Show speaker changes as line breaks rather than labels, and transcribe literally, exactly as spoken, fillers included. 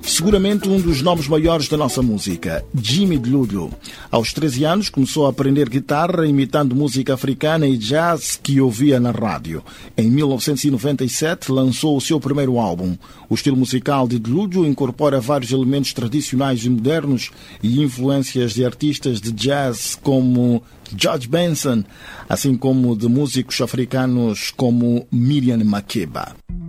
seguramente um dos nomes maiores da nossa música, Jimmy DeLuglio. Aos treze anos começou a aprender guitarra imitando música africana e jazz que ouvia na rádio. Em mil novecentos e noventa e sete lançou o seu primeiro álbum. O estilo musical de DeLuglio incorpora vários elementos tradicionais e modernos e influências de artistas de jazz como George Benson, assim como de músicos africanos como Miriam Makeba.